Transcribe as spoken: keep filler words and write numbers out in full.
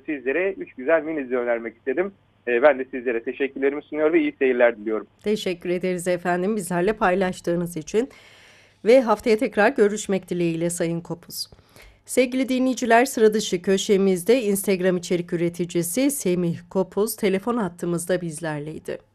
sizlere üç güzel mini dizi önermek istedim. E, ben de sizlere teşekkürlerimi sunuyor ve iyi seyirler diliyorum. Teşekkür ederiz efendim bizlerle paylaştığınız için. Ve haftaya tekrar görüşmek dileğiyle Sayın Kopuz. Sevgili dinleyiciler, sıra dışı köşemizde Instagram içerik üreticisi Semih Kopuz telefon hattımızda bizlerleydi.